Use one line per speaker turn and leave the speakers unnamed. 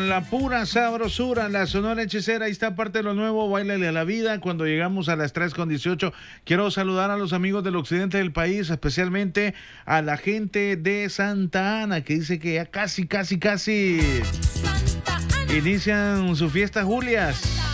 con la pura sabrosura, la Sonora Hechicera. Ahí está parte de lo nuevo, Báilale a la Vida. Cuando llegamos a las 3:18, quiero saludar a los amigos del occidente del país, especialmente a la gente de Santa Ana, que dice que ya casi inician su fiesta Julias.